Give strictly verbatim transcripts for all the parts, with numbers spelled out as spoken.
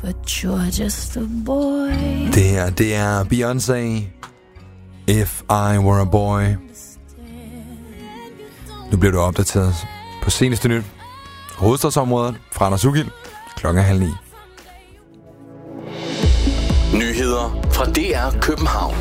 but you're just a boy. Det her, det er Beyoncé. If I Were a Boy. Nu bliver du opdateret på seneste nyt. Hovedstadsområdet fra Anders Ugild. Klokken er halv ni. Nyheder fra D R København.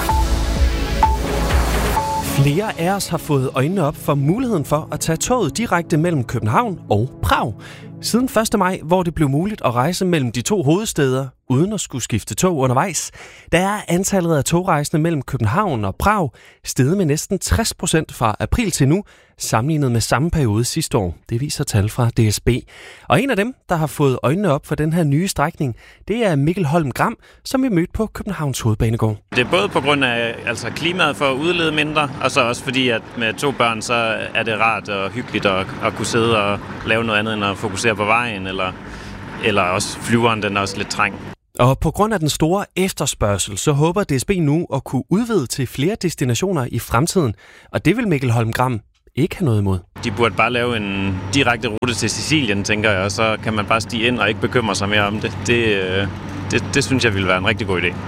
Flere af os har fået øjnene op for muligheden for at tage toget direkte mellem København og Prag. Siden første maj, hvor det blev muligt at rejse mellem de to hovedstæder, uden at skulle skifte tog undervejs, der er antallet af togrejsende mellem København og Prag steget med næsten tres procent fra april til nu, sammenlignet med samme periode sidste år. Det viser tal fra D S B. Og en af dem, der har fået øjnene op for den her nye strækning, det er Mikkel Holm Gram, som vi mødte på Københavns Hovedbanegård. Det er både på grund af altså, klimaet for at udlede mindre, og så også fordi, at med to børn, så er det rart og hyggeligt at, at kunne sidde og lave noget andet end at fokusere på vejen, eller, eller også flyveren, den er også lidt træng. Og på grund af den store efterspørgsel, så håber D S B nu at kunne udvide til flere destinationer i fremtiden. Og det vil Mikkel Holm Gram ikke have noget imod. De burde bare lave en direkte rute til Sicilien, tænker jeg, og så kan man bare stige ind og ikke bekymre sig mere om det. Det, det, det synes jeg ville være en rigtig god idé.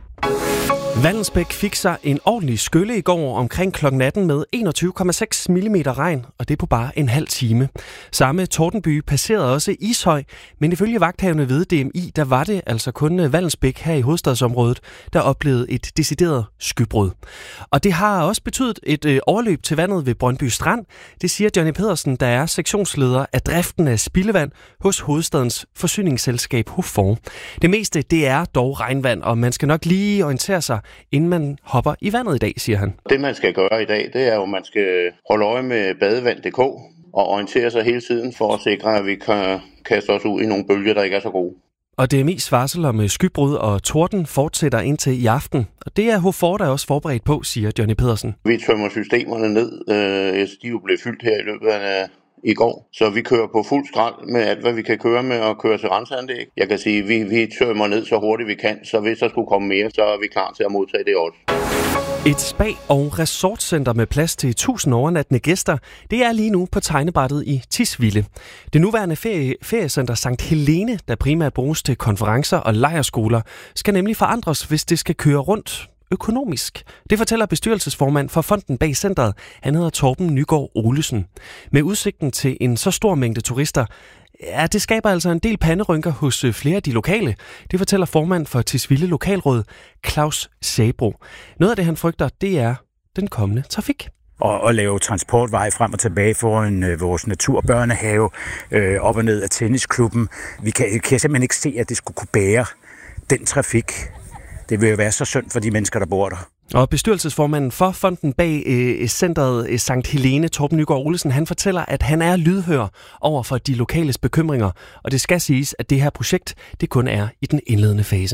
Vallensbæk fik sig en ordentlig skylle i går omkring klokken atten med enogtyve komma seks millimeter regn, og det på bare en halv time. Samme tordenby passerede også Ishøj, men ifølge vagthavende ved D M I, der var det altså kun Vallensbæk her i hovedstadsområdet, der oplevede et decideret skybrud. Og det har også betydet et øh, overløb til vandet ved Brøndby Strand. Det siger Johnny Pedersen, der er sektionsleder af driften af spildevand hos hovedstadens forsyningsselskab Hofor. Det meste, det er dog regnvand, og man skal nok lige orientere sig, inden man hopper i vandet i dag, siger han. Det, man skal gøre i dag, det er jo, at man skal holde øje med badevand punktum d k og orientere sig hele tiden for at sikre, at vi kan kaste os ud i nogle bølger, der ikke er så gode. Og D M I's varsel om skybrud og torden fortsætter indtil i aften. Og det er Hofor, der er også forberedt på, siger Johnny Pedersen. Vi tømmer systemerne ned. Øh, de er jo blevet fyldt her i løbet af i går. Så vi kører på fuld skrald med alt, hvad vi kan køre med og køre til renseanlæg. Jeg kan sige, at vi, vi tømmer ned så hurtigt vi kan, så hvis der skulle komme mere, så er vi klar til at modtage det også. Et spa- og resortcenter med plads til tusind overnattende gæster, det er lige nu på tegnebrættet i Tisvilde. Det nuværende ferie- feriecenter Sankt Helene, der primært bruges til konferencer og lejrskoler, skal nemlig forandres, hvis det skal køre rundt økonomisk. Det fortæller bestyrelsesformand for fonden bag centret. Han hedder Torben Nygaard Olesen. Med udsigten til en så stor mængde turister, ja, det skaber altså en del panderynker hos flere af de lokale. Det fortæller formand for Tisvilde Lokalråd, Claus Sabro. Noget af det, han frygter, det er den kommende trafik. Og, og lave transportveje frem og tilbage foran øh, vores naturbørnehave, øh, op og ned af tennisklubben. Vi kan, kan simpelthen ikke se, at det skulle kunne bære den trafik. Det vil jo være så synd for de mennesker, der bor der. Og bestyrelsesformanden for fonden bag øh, centret øh, Sankt Helene, Torben Nygaard Olesen, han fortæller, at han er lydhør over for de lokales bekymringer. Og det skal siges, at det her projekt, det kun er i den indledende fase.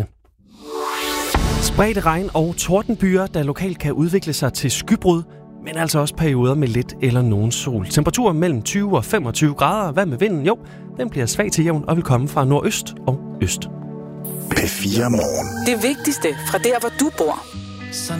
Spredte regn og tordenbyer, der lokalt kan udvikle sig til skybrud, men altså også perioder med lidt eller nogen sol. Temperaturer mellem tyve og femogtyve grader. Hvad med vinden? Jo, den bliver svag til jævn og vil komme fra nordøst og øst. P fire Morgen. Det vigtigste fra der, hvor du bor.